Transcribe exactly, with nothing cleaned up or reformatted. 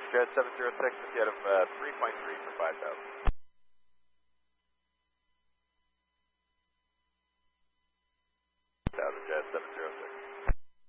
Jet seven zero six, if you had of uh, three point three for five thousand.